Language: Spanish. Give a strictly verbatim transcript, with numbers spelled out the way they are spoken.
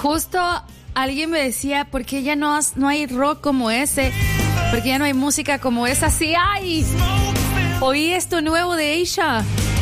Justo alguien me decía, ¿por qué ya no, has, no hay rock como ese? ¿Por qué ya no hay música como esa? Sí hay. Oí esto nuevo de Aisha.